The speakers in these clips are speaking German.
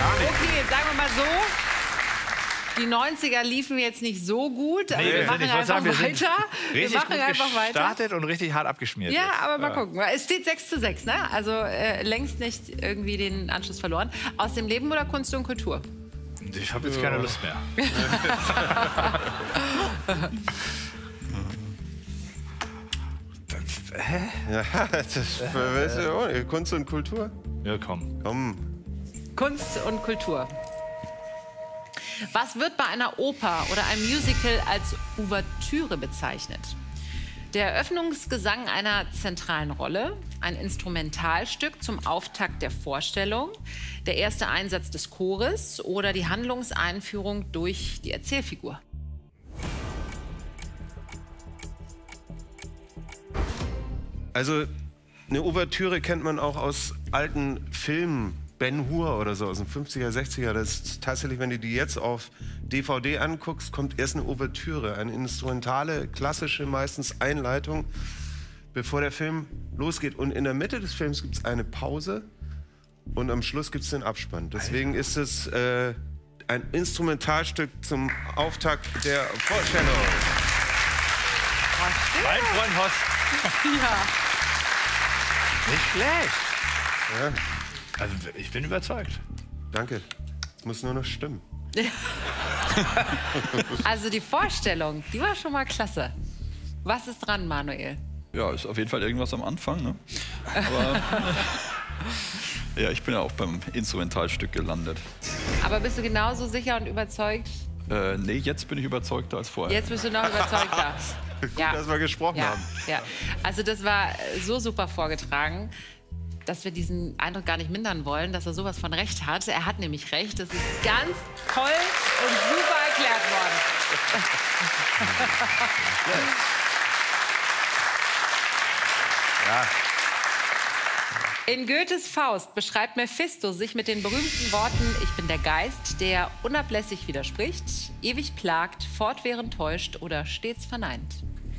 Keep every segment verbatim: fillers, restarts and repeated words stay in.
Okay, sagen wir mal so. Die neunziger liefen jetzt nicht so gut, aber Nee, wir wir machen sind- ich einfach wollte sagen, wir weiter. sind Wir Richtig machen gut einfach weiter. gestartet und richtig hart abgeschmiert. Ja, jetzt. aber mal gucken. Es steht sechs zu sechs, ne? Also äh, längst nicht irgendwie den Anschluss verloren. Aus dem Leben oder Kunst und Kultur? Ich habe jetzt keine Lust mehr. Hä? Ja, das weißt du, oh, Kunst und Kultur? Ja, komm. Komm. Kunst und Kultur. Was wird bei einer Oper oder einem Musical als Ouvertüre bezeichnet? Der Eröffnungsgesang einer zentralen Rolle, ein Instrumentalstück zum Auftakt der Vorstellung, der erste Einsatz des Chores oder die Handlungseinführung durch die Erzählfigur. Also eine Ouvertüre kennt man auch aus alten Filmen. Ben Hur oder so aus den fünfziger, sechziger. Das ist tatsächlich, wenn du die jetzt auf D V D anguckst, kommt erst eine Ouvertüre. Eine instrumentale, klassische meistens Einleitung, bevor der Film losgeht. Und in der Mitte des Films gibt es eine Pause und am Schluss gibt es den Abspann. Deswegen ist es äh, ein Instrumentalstück zum Auftakt der Vorstellung. Mein Freund Horst. Ja. Nicht schlecht. Ja, Also ich bin überzeugt. danke. Es muss nur noch stimmen. Also die Vorstellung, die war schon mal klasse. Was ist dran, Manuel? Ja, ist auf jeden Fall irgendwas am Anfang, ne? Aber ja, ich bin ja auch beim Instrumentalstück gelandet. Aber bist du genauso sicher und überzeugt? Äh, nee, jetzt bin ich überzeugter als vorher. Jetzt bist du noch überzeugter. Gut, Ja. dass wir gesprochen Ja, haben. ja. Also das war so super vorgetragen, dass wir diesen Eindruck gar nicht mindern wollen, dass er sowas von Recht hat. Er hat nämlich Recht. Das ist ganz toll und super erklärt worden. Ja. In Goethes Faust beschreibt Mephisto sich mit den berühmten Worten: Ich bin der Geist, der unablässig widerspricht, ewig plagt, fortwährend täuscht oder stets verneint.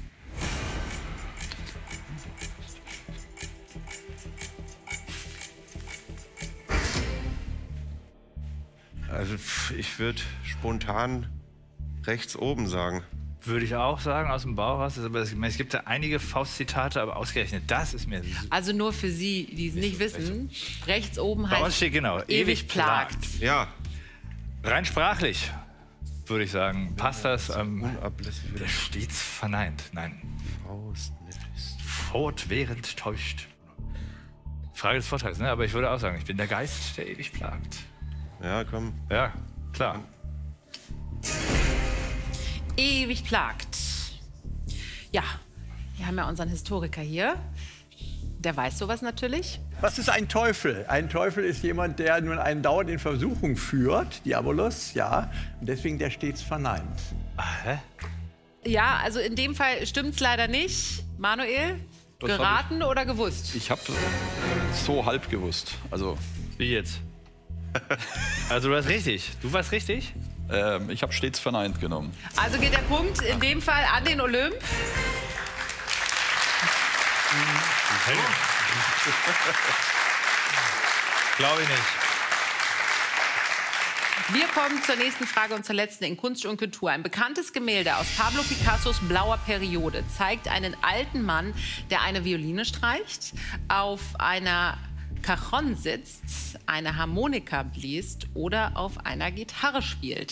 Also pff, ich würde spontan rechts oben sagen. Würde ich auch sagen, aus dem Bauch raus. Aber es, es gibt ja einige Faust-Zitate, aber ausgerechnet das ist mir... Also nur für Sie, die es nicht wissen, rechts oben Bei uns heißt steht genau, ewig plagt. Ja. Rein sprachlich, würde ich sagen, passt das. Ähm, Unablässig der stets verneint. Nein, Faust, Mephisto. fortwährend täuscht. Frage des Vorteils, ne? Aber ich würde auch sagen, ich bin der Geist, der ewig plagt. Ja, komm. Ja, klar. Ewig plagt. Ja, wir haben ja unseren Historiker hier. Der weiß sowas natürlich. Was ist ein Teufel? Ein Teufel ist jemand, der nun einen dauernd in Versuchung führt, Diabolos, ja, und deswegen der stets verneint. Ah, hä? Ja, also in dem Fall stimmt's leider nicht. Manuel, Das hab geraten oder gewusst? Ich habe so halb gewusst. Also Wie jetzt? Also du warst richtig. Du warst richtig? ähm, ich habe stets verneint genommen. Also geht der Punkt in dem Fall an den Olymp. Glaube ich nicht. Wir kommen zur nächsten Frage und zur letzten in Kunst und Kultur. Ein bekanntes Gemälde aus Pablo Picassos blauer Periode zeigt einen alten Mann, der eine Violine streicht, auf einer Cajon sitzt, eine Harmonika bläst oder auf einer Gitarre spielt.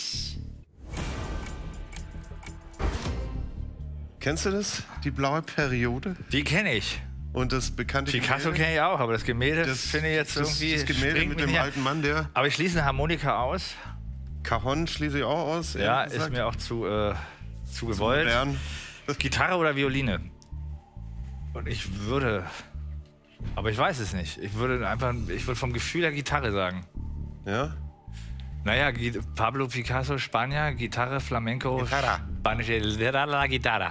Kennst du das? Die blaue Periode? Die kenne ich. Und das bekannte Picasso Gemälde? kenne ich auch, aber das Gemälde Das finde ich jetzt das, irgendwie... Das Gemälde springt mit mir dem nicht an. alten Mann, der Aber ich schließe eine Harmonika aus. Cajon schließe ich auch aus. Ja, ehrlich ist gesagt. mir auch zu, äh, zu gewollt. modern. Gitarre oder Violine? Und ich würde... Aber ich weiß es nicht. Ich würde einfach... Ich würde vom Gefühl der Gitarre sagen. Ja? Naja, Gi- Pablo Picasso, Spanier, Gitarre, Flamenco... Gitarra. Spanisch, la Gitarra.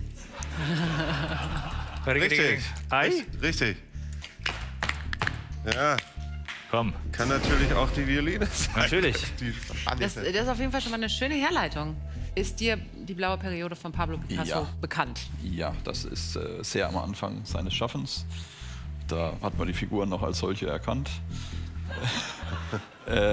Richtig. Ei? Richtig. Ja, Komm, kann natürlich auch die Violine sein. natürlich. Die Das, das ist auf jeden Fall schon mal eine schöne Herleitung. Ist dir die blaue Periode von Pablo Picasso Ja. bekannt? Ja, das ist äh, sehr am Anfang seines Schaffens. Da hat man die Figuren noch als solche erkannt.